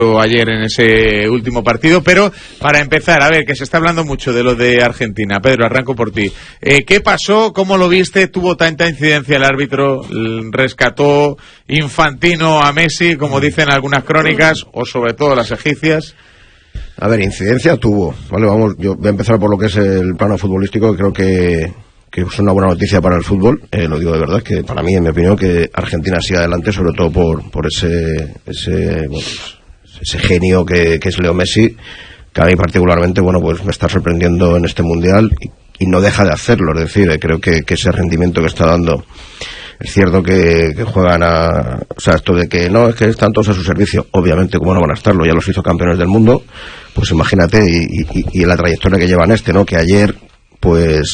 ayer en ese último partido, pero para empezar, a ver, que se está hablando mucho de lo de Argentina. Pedro, arranco por ti. ¿Qué pasó? ¿Cómo lo viste? ¿Tuvo tanta incidencia el árbitro? ¿Rescató Infantino a Messi, como dicen algunas crónicas, o sobre todo las egipcias? A ver, incidencia tuvo, ¿vale? Vamos, yo voy a empezar por lo que es el plano futbolístico, que creo que es una buena noticia para el fútbol, lo digo de verdad, que para mí, en mi opinión, que Argentina siga adelante, sobre todo por ese genio que es Leo Messi, que a mí particularmente, bueno, pues me está sorprendiendo en este Mundial y no deja de hacerlo. Es decir, creo que ese rendimiento que está dando, es cierto que juegan o sea, esto de que no, es que están todos a su servicio, obviamente, ¿cómo no van a estarlo? Ya los hizo campeones del mundo, pues imagínate, y la trayectoria que llevan ¿no? Que ayer, pues,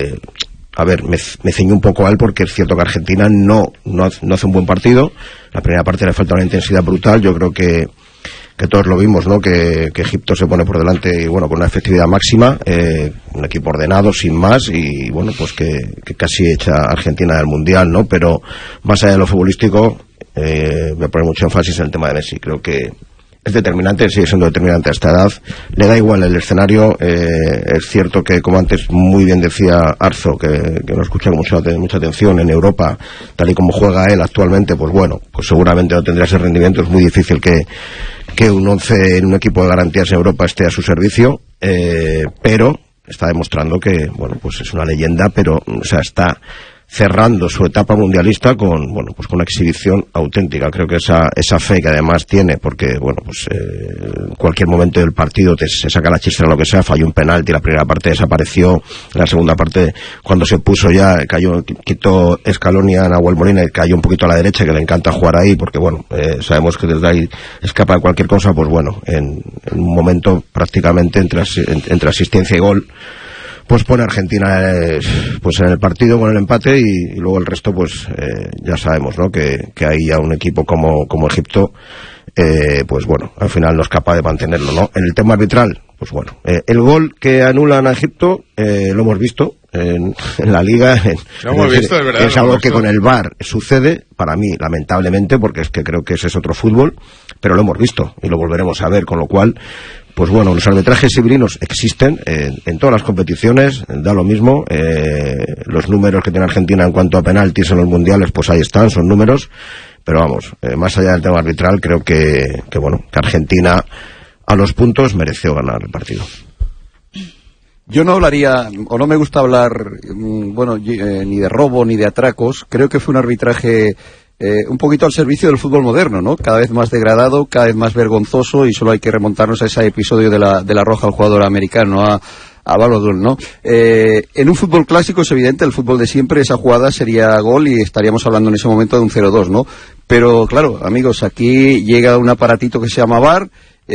a ver, me ceño un poco a él, porque es cierto que Argentina no hace un buen partido. La primera parte le falta una intensidad brutal. Yo creo que todos lo vimos, ¿no? Que Egipto se pone por delante, y bueno, con una efectividad máxima, un equipo ordenado, sin más, y bueno, pues que casi echa a Argentina del Mundial, ¿no? Pero más allá de lo futbolístico, voy a poner mucho énfasis en el tema de Messi. Creo que es determinante, sigue siendo determinante a esta edad. Le da igual el escenario. Es cierto que, como antes muy bien decía Arzo, que no escucha con mucha atención, en Europa, tal y como juega él actualmente, pues bueno, pues seguramente no tendrá ese rendimiento. Es muy difícil que un 11 en un equipo de garantías en Europa esté a su servicio, pero está demostrando que, bueno, pues es una leyenda, pero, o sea, está cerrando su etapa mundialista con, bueno, pues con una exhibición auténtica. Creo que esa fe que además tiene, porque, bueno, pues en cualquier momento del partido se saca la chistra o lo que sea, falló un penalti, la primera parte desapareció, en la segunda parte, cuando se puso ya, quitó Scaloni a Nahuel Molina y cayó un poquito a la derecha, que le encanta jugar ahí, porque, bueno, sabemos que desde ahí escapa de cualquier cosa. Pues bueno, en un momento prácticamente entre asistencia y gol, pues pone a Argentina pues en el partido con el empate, y luego el resto, pues ya sabemos, ¿no? Que hay ya un equipo como Egipto, pues bueno, al final no es capaz de mantenerlo, ¿no? En el tema arbitral, pues bueno, el gol que anulan a Egipto, lo hemos visto en la liga, lo hemos visto, es verdad, es algo que con el VAR sucede, para mí, lamentablemente, porque es que creo que ese es otro fútbol, pero lo hemos visto y lo volveremos a ver, con lo cual, pues bueno, los arbitrajes sibrinos existen en todas las competiciones, da lo mismo. Los números que tiene Argentina en cuanto a penaltis en los mundiales, pues ahí están, son números. Pero vamos, más allá del tema arbitral, creo que bueno, que Argentina a los puntos mereció ganar el partido. Yo no hablaría, o no me gusta hablar, bueno, ni de robo ni de atracos. Creo que fue un arbitraje un poquito al servicio del fútbol moderno, ¿no? Cada vez más degradado, cada vez más vergonzoso, y solo hay que remontarnos a ese episodio de la roja al jugador americano, a Balogun, ¿no? En un fútbol clásico es evidente, el fútbol de siempre, esa jugada sería gol y estaríamos hablando en ese momento de un 0-2, ¿no? Pero claro, amigos, aquí llega un aparatito que se llama VAR,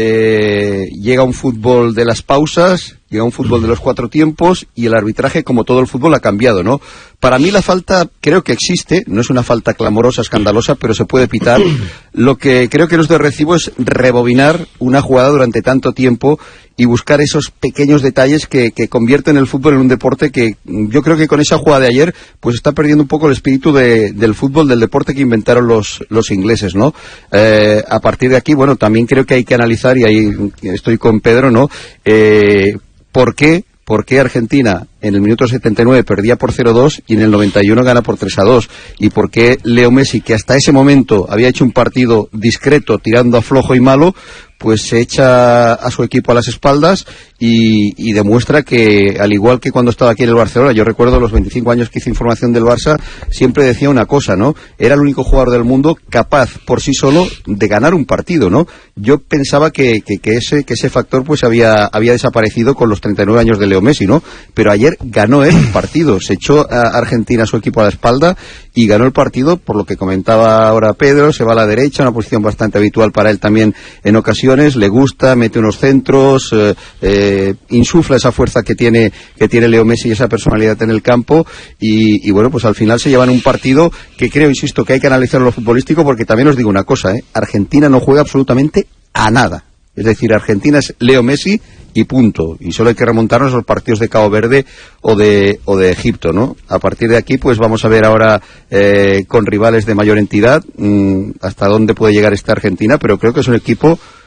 llega un fútbol de las pausas, llega un fútbol de los 4 tiempos, y el arbitraje, como todo el fútbol, ha cambiado, ¿no? Para mí la falta creo que existe, no es una falta clamorosa, escandalosa, pero se puede pitar. Lo que creo que no es de recibo es rebobinar una jugada durante tanto tiempo y buscar esos pequeños detalles que convierten el fútbol en un deporte que yo creo que con esa jugada de ayer pues está perdiendo un poco el espíritu del fútbol, del deporte que inventaron los ingleses, ¿no? A partir de aquí, bueno, también creo que hay que analizar, y ahí estoy con Pedro, ¿no? ¿Por qué Argentina en el minuto 79 perdía por 0-2 y en el 91 gana por 3-2? ¿Y por qué Leo Messi, que hasta ese momento había hecho un partido discreto, tirando a flojo y malo, pues se echa a su equipo a las espaldas y demuestra que, al igual que cuando estaba aquí en el Barcelona, yo recuerdo los 25 años que hice información del Barça, siempre decía una cosa, ¿no? Era el único jugador del mundo capaz por sí solo de ganar un partido, ¿no? Yo pensaba que ese factor pues había desaparecido con los 39 años de Leo Messi, ¿no? Pero ayer ganó él un partido, se echó a Argentina a su equipo a la espalda y ganó el partido, por lo que comentaba ahora Pedro, se va a la derecha, una posición bastante habitual para él también en ocasiones, le gusta, mete unos centros, insufla esa fuerza que tiene Leo Messi y esa personalidad en el campo, y bueno, pues al final se llevan un partido que creo, insisto, que hay que analizar lo futbolístico, porque también os digo una cosa, Argentina no juega absolutamente a nada. Es decir, Argentina es Leo Messi y punto. Y solo hay que remontarnos a los partidos de Cabo Verde o de Egipto, ¿no? A partir de aquí, pues vamos a ver ahora con rivales de mayor entidad hasta dónde puede llegar esta Argentina, pero creo que es un equipo